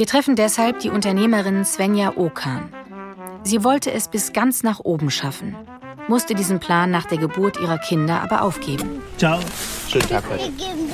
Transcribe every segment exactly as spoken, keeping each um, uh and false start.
Wir treffen deshalb die Unternehmerin Svenja Okan. Sie wollte es bis ganz nach oben schaffen, musste diesen Plan nach der Geburt ihrer Kinder aber aufgeben. Ciao. Schönen Tag heute.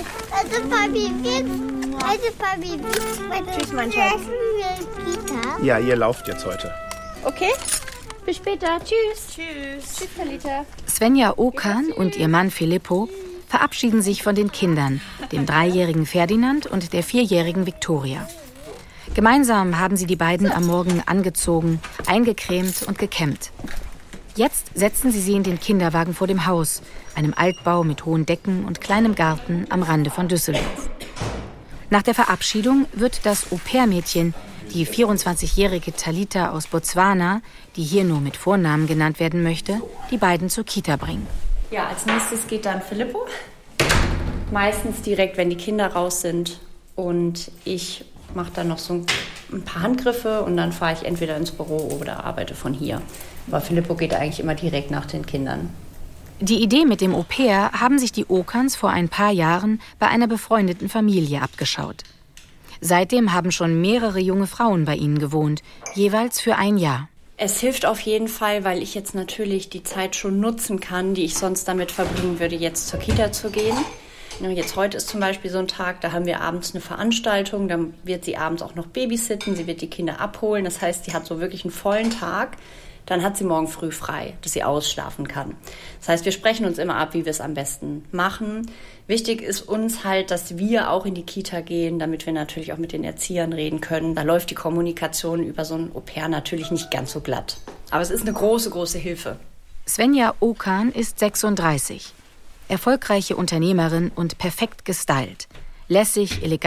Tschüss, mein Schatz. Ja, ihr lauft jetzt heute. Okay, bis später. Tschüss. Tschüss. Tschüss, Talita. Svenja Okan und ihr Mann Filippo verabschieden sich von den Kindern, dem dreijährigen Ferdinand und der vierjährigen Viktoria. Gemeinsam haben sie die beiden am Morgen angezogen, eingecremt und gekämmt. Jetzt setzen sie sie in den Kinderwagen vor dem Haus, einem Altbau mit hohen Decken und kleinem Garten am Rande von Düsseldorf. Nach der Verabschiedung wird das Au-pair-Mädchen, die vierundzwanzigjährige Talita aus Botswana, die hier nur mit Vornamen genannt werden möchte, die beiden zur Kita bringen. Ja, als nächstes geht dann Filippo. Meistens direkt, wenn die Kinder raus sind. Und ich mache dann noch so ein paar Handgriffe und dann fahre ich entweder ins Büro oder arbeite von hier. Aber Filippo geht eigentlich immer direkt nach den Kindern. Die Idee mit dem Au-pair haben sich die Okans vor ein paar Jahren bei einer befreundeten Familie abgeschaut. Seitdem haben schon mehrere junge Frauen bei ihnen gewohnt, jeweils für ein Jahr. Es hilft auf jeden Fall, weil ich jetzt natürlich die Zeit schon nutzen kann, die ich sonst damit verbringen würde, jetzt zur Kita zu gehen. Jetzt heute ist zum Beispiel so ein Tag, da haben wir abends eine Veranstaltung, dann wird sie abends auch noch babysitten, sie wird die Kinder abholen. Das heißt, sie hat so wirklich einen vollen Tag. Dann hat sie morgen früh frei, dass sie ausschlafen kann. Das heißt, wir sprechen uns immer ab, wie wir es am besten machen. Wichtig ist uns halt, dass wir auch in die Kita gehen, damit wir natürlich auch mit den Erziehern reden können. Da läuft die Kommunikation über so ein Au-pair natürlich nicht ganz so glatt. Aber es ist eine große, große Hilfe. Svenja Okan ist sechsunddreißig. Erfolgreiche Unternehmerin und perfekt gestylt. Lässig, elegant.